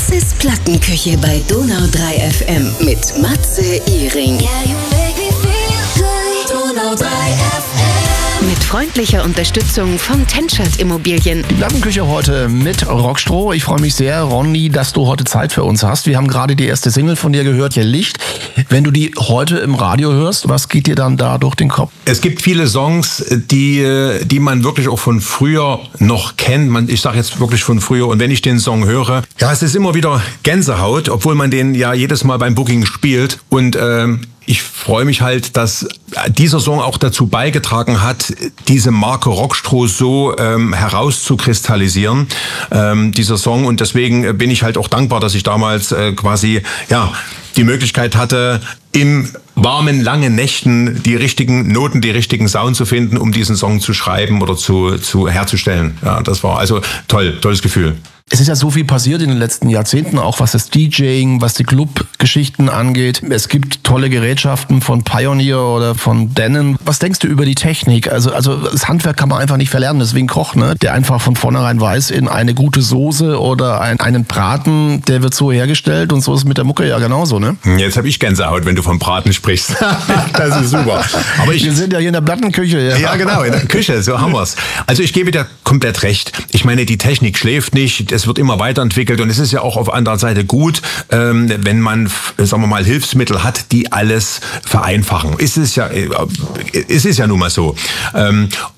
Das ist Plattenküche bei Donau 3 FM mit Matze Iring. Donau 3 FM. Mit freundlicher Unterstützung von Tenschert Immobilien. Die Plattenküche heute mit Rockstroh. Ich freue mich sehr, Ronny, dass du heute Zeit für uns hast. Wir haben gerade die erste Single von dir gehört, hier Licht. Wenn du die heute im Radio hörst, was geht dir dann da durch den Kopf? Es gibt viele Songs, die man wirklich auch von früher noch kennt. Ich sage jetzt wirklich von früher. Und wenn ich den Song höre, ja, es ist immer wieder Gänsehaut, obwohl man den ja jedes Mal beim Booking spielt. Und ich freue mich halt, dass dieser Song auch dazu beigetragen hat, diese Marke Rockstroh so herauszukristallisieren, dieser Song. Und deswegen bin ich halt auch dankbar, dass ich damals quasi die Möglichkeit hatte, im warmen, langen Nächten die richtigen Noten, die richtigen Sound zu finden, um diesen Song zu schreiben oder zu herzustellen. Ja, das war also tolles Gefühl. Es ist ja so viel passiert in den letzten Jahrzehnten, auch was das DJing, was die Club-Geschichten angeht. Es gibt tolle Gerätschaften von Pioneer oder von Denon. Was denkst du über die Technik? Also das Handwerk kann man einfach nicht verlernen. Deswegen Koch, ne? Der einfach von vornherein weiß, in eine gute Soße oder einen Braten, der wird so hergestellt, und so ist es mit der Mucke ja genauso, ne? Jetzt habe ich Gänsehaut, wenn du vom Braten sprichst. Das ist super. Aber wir sind ja hier in der Plattenküche. Ja, genau, in der Küche, so haben wir's. Also ich gebe dir komplett recht. Ich meine, die Technik schläft nicht. Es wird immer weiterentwickelt, und es ist ja auch auf anderer Seite gut, wenn man, sagen wir mal, Hilfsmittel hat, die alles vereinfachen. Es ist ja nun mal so.